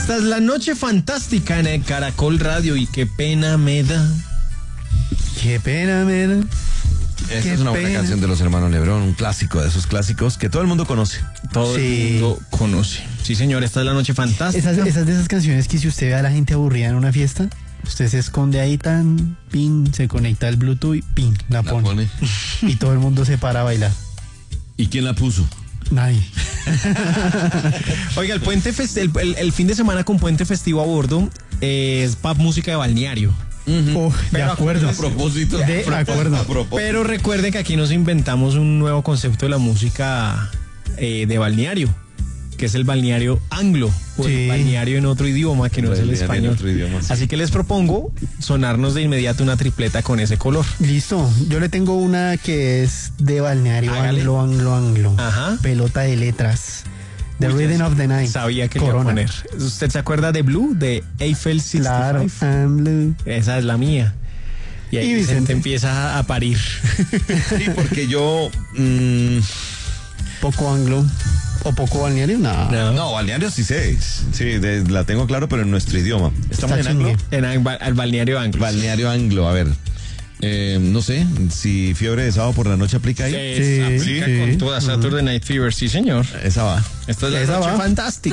Esta es la noche fantástica en el Caracol Radio y qué pena me da. Qué pena me da. Esta es una buena canción de los hermanos Lebrón, un clásico de esos clásicos que todo el mundo conoce. Todo el mundo conoce. Sí, señor, esta es la noche fantástica. Esas de esas canciones que si usted ve a la gente aburrida en una fiesta, usted se esconde ahí pin, se conecta al Bluetooth y pin, la pone. Y todo el mundo se para a bailar. ¿Y quién la puso? Nadie. Oiga, el fin de semana con puente festivo a bordo es pop música de balneario. De acuerdo. A propósito. De acuerdo. Pero recuerden que aquí nos inventamos un nuevo concepto de la música de balneario, que es el balneario anglo, o el balneario en otro idioma que no es el español. Así que les propongo sonarnos de inmediato una tripleta con ese color. Listo, yo le tengo una que es de balneario. Hágale. Anglo. Ajá. Pelota de letras. The Rhythm of the Night. Sabía que le iba a poner. ¿Usted se acuerda de Blue, de Eiffel 65? Claro, I'm blue. Esa es la mía. Y ahí Vicente empieza a parir. Sí, porque yo... Poco anglo. ¿O poco balneario? No, balneario sí sé. Sí, la tengo claro, pero en nuestro idioma. ¿Estamos en anglo? Al balneario anglo. Balneario anglo, a ver. No sé, si Fiebre de Sábado por la Noche aplica ahí. Aplica con toda Saturday Night Fever, sí señor. Esa va. Esta es la noche fantástica.